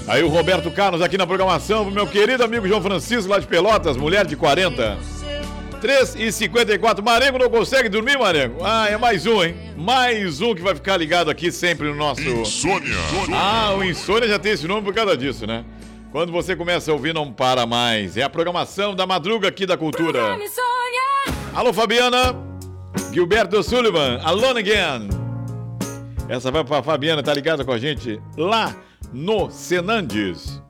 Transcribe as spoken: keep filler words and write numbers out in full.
Aí o Roberto Carlos aqui na programação, pro meu querido amigo João Francisco lá de Pelotas, mulher de quarenta. três e cinquenta e quatro. Marengo não consegue dormir, Marengo? Ah, é mais um, hein? Mais um que vai ficar ligado aqui sempre no nosso... Insônia. Ah, o Insônia já tem esse nome por causa disso, né? Quando você começa a ouvir, não para mais. É a programação da madruga aqui da cultura. Alô, Fabiana. Gilberto Sullivan, Alone Again. Essa vai pra Fabiana, tá ligada com a gente lá no Senandes.